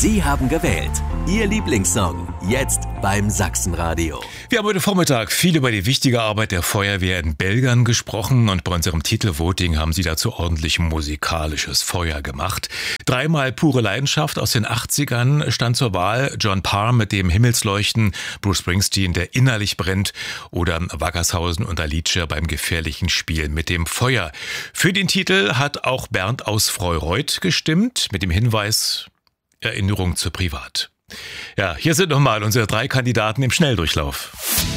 Sie haben gewählt. Ihr Lieblingssong. Jetzt beim Sachsenradio. Wir haben heute Vormittag viel über die wichtige Arbeit der Feuerwehr in Belgern gesprochen und bei unserem Titelvoting haben Sie dazu ordentlich musikalisches Feuer gemacht. 3-mal pure Leidenschaft aus den 80ern stand zur Wahl. John Parr mit dem Himmelsleuchten, Bruce Springsteen, der innerlich brennt oder Wackershausen und Alicia beim gefährlichen Spiel mit dem Feuer. Für den Titel hat auch Bernd aus Freureuth gestimmt mit dem Hinweis Erinnerung zu privat. Ja, hier sind nochmal unsere 3 Kandidaten im Schnelldurchlauf.